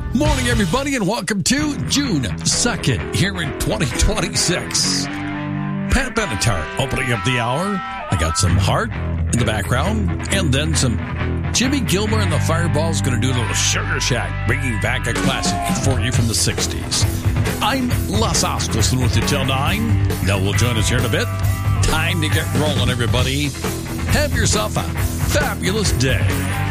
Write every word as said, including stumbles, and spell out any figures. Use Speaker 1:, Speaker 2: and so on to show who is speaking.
Speaker 1: Morning, everybody, and welcome to June second here in twenty twenty-six. Pat Benatar opening up the hour. I got some Heart in the background, and then some Jimmy Gilmer and the Fireballs going to do a little Sugar Shack, bringing back a classic for you from the sixties. I'm Les Oskelson with you till nine. Nell will join us here in a bit. Time to get rolling, everybody. Have yourself a fabulous day.